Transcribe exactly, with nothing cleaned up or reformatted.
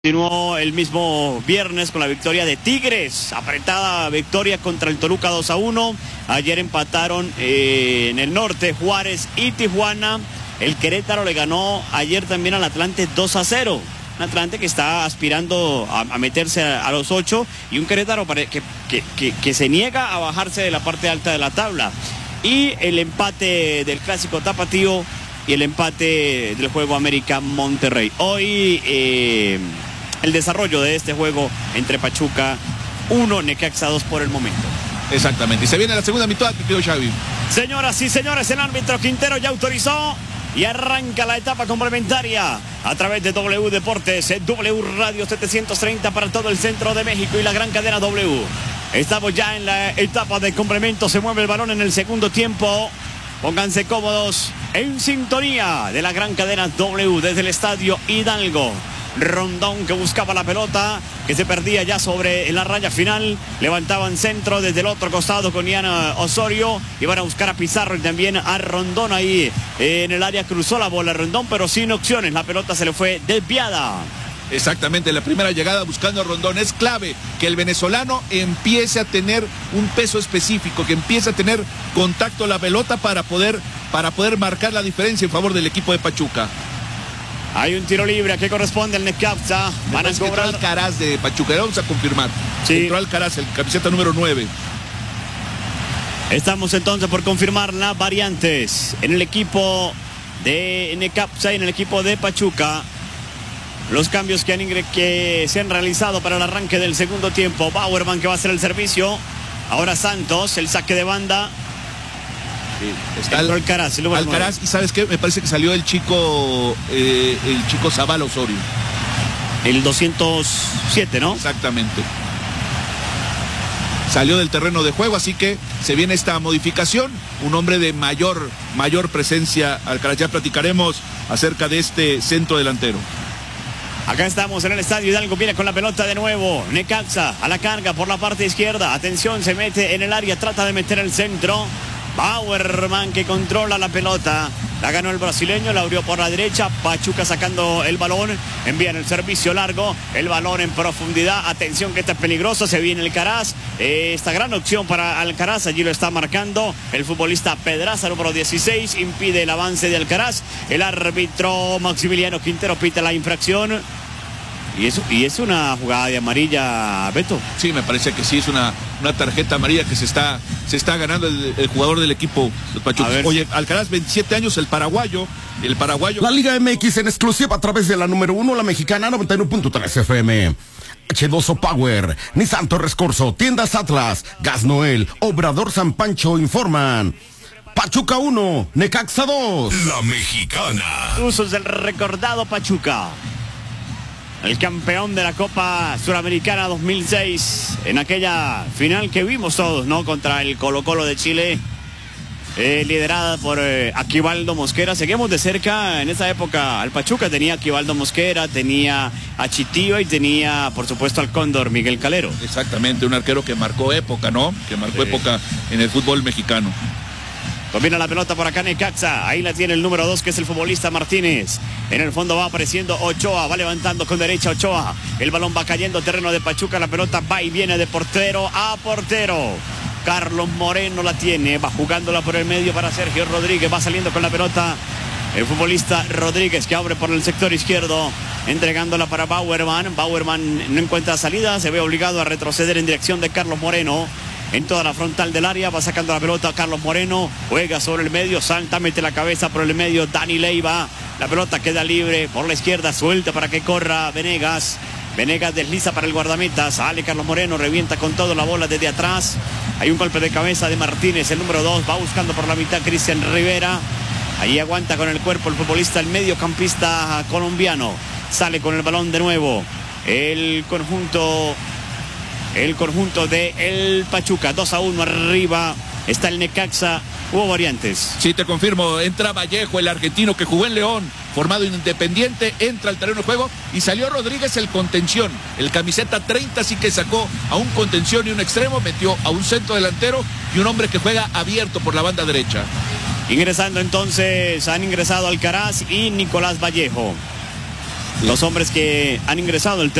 Continuó el mismo viernes con la victoria de Tigres, apretada victoria contra el Toluca dos a uno. Ayer empataron eh, en el norte Juárez y Tijuana. El Querétaro le ganó ayer también al Atlante dos a cero. Un Atlante que está aspirando a, a meterse a, a los ocho y un Querétaro que, que, que, que se niega a bajarse de la parte alta de la tabla. Y el empate del clásico tapatío y el empate del juego América Monterrey. Hoy eh, el desarrollo de este juego entre Pachuca uno, Necaxa dos por el momento. Exactamente, y se viene la segunda mitad, mi querido Xavi. Señoras y señores, el árbitro Quintero ya autorizó y arranca la etapa complementaria a través de W Deportes, W Radio setecientos treinta para todo el centro de México y la gran cadena W. Estamos ya en la etapa de complemento, se mueve el balón en el segundo tiempo. Pónganse cómodos en sintonía de la gran cadena W desde el estadio Hidalgo. Rondón que buscaba la pelota, que se perdía ya sobre la raya final. Levantaban centro desde el otro costado con Ian Osorio. Iban a buscar a Pizarro y también a Rondón ahí en el área. Cruzó la bola Rondón, pero sin opciones. La pelota se le fue desviada. Exactamente, la primera llegada buscando a Rondón. Es clave que el venezolano empiece a tener un peso específico, que empiece a tener contacto a la pelota para poder, para poder marcar la diferencia en favor del equipo de Pachuca. Hay un tiro libre que corresponde al Necaxa. Van a cobrar. Entró Alcaraz de Pachuca, vamos a confirmar. Sí. Entró Alcaraz, el camiseta número nueve. Estamos entonces por confirmar las variantes en el equipo de Necaxa y en el equipo de Pachuca. Los cambios que, han ingre... que se han realizado para el arranque del segundo tiempo. Bauerman que va a hacer el servicio. Ahora Santos, el saque de banda. Sí, está el Alcaraz, el Alcaraz, y ¿sabes qué? Me parece que salió el chico eh, el chico Zavala Osorio. El doscientos siete, ¿no? Exactamente. Salió del terreno de juego, así que se viene esta modificación. Un hombre de mayor, mayor presencia. Alcaraz, ya platicaremos acerca de este centro delantero. Acá estamos en el estadio Hidalgo, viene con la pelota de nuevo. Necaxa a la carga por la parte izquierda. Atención, se mete en el área, trata de meter el centro. Bauerman que controla la pelota. La ganó el brasileño, la abrió por la derecha. Pachuca sacando el balón. Envían el servicio largo. El balón en profundidad. Atención que está peligroso. Se viene Alcaraz. Eh, esta gran opción para Alcaraz. Allí lo está marcando el futbolista Pedraza, número dieciséis. Impide el avance de Alcaraz. El árbitro Maximiliano Quintero pita la infracción. Y es, y es una jugada de amarilla, Beto. Sí, me parece que sí, es una, una tarjeta amarilla que se está, se está ganando el, el jugador del equipo de Pachuca. Oye, Alcaraz, veintisiete años, el paraguayo, el paraguayo. La Liga M X en exclusiva a través de la número uno, la mexicana noventa y uno punto tres F M. H dos O Power, Nissan Torres Corso, Tiendas Atlas, Gas Noel, Obrador San Pancho informan. Pachuca uno, Necaxa dos. La mexicana. Usos del recordado Pachuca. El campeón de la Copa Suramericana dos mil seis, en aquella final que vimos todos, ¿no? Contra el Colo-Colo de Chile, eh, liderada por eh, Aquivaldo Mosquera. Seguimos de cerca en esa época al Pachuca. Tenía a Aquivaldo Mosquera, tenía a Chitío y tenía, por supuesto, al Cóndor Miguel Calero. Exactamente, un arquero que marcó época, ¿no? Que marcó sí. época en el fútbol mexicano. Combina la pelota por acá Necaxa. Ahí la tiene el número dos, que es el futbolista Martínez. En el fondo va apareciendo Ochoa. Va levantando con derecha Ochoa. El balón va cayendo a terreno de Pachuca. La pelota va y viene de portero a portero. Carlos Moreno la tiene. Va jugándola por el medio para Sergio Rodríguez. Va saliendo con la pelota el futbolista Rodríguez, que abre por el sector izquierdo. Entregándola para Bauerman. Bauerman no encuentra salida. Se ve obligado a retroceder en dirección de Carlos Moreno. En toda la frontal del área, va sacando la pelota a Carlos Moreno, juega sobre el medio, salta, mete la cabeza por el medio, Dani Leiva, la pelota queda libre por la izquierda, suelta para que corra Venegas, Venegas desliza para el guardameta, sale Carlos Moreno, revienta con todo la bola desde atrás, hay un golpe de cabeza de Martínez, el número dos, va buscando por la mitad Cristian Rivera, ahí aguanta con el cuerpo el futbolista, el mediocampista colombiano, sale con el balón de nuevo, el conjunto... El conjunto de el Pachuca, dos a uno arriba, está el Necaxa, hubo variantes. Sí, te confirmo, entra Vallejo, el argentino que jugó en León, formado independiente, entra al terreno de juego y salió Rodríguez el contención, el camiseta treinta, sí que sacó a un contención y un extremo, metió a un centro delantero y un hombre que juega abierto por la banda derecha. Ingresando entonces, han ingresado Alcaraz y Nicolás Vallejo. Los hombres que han ingresado al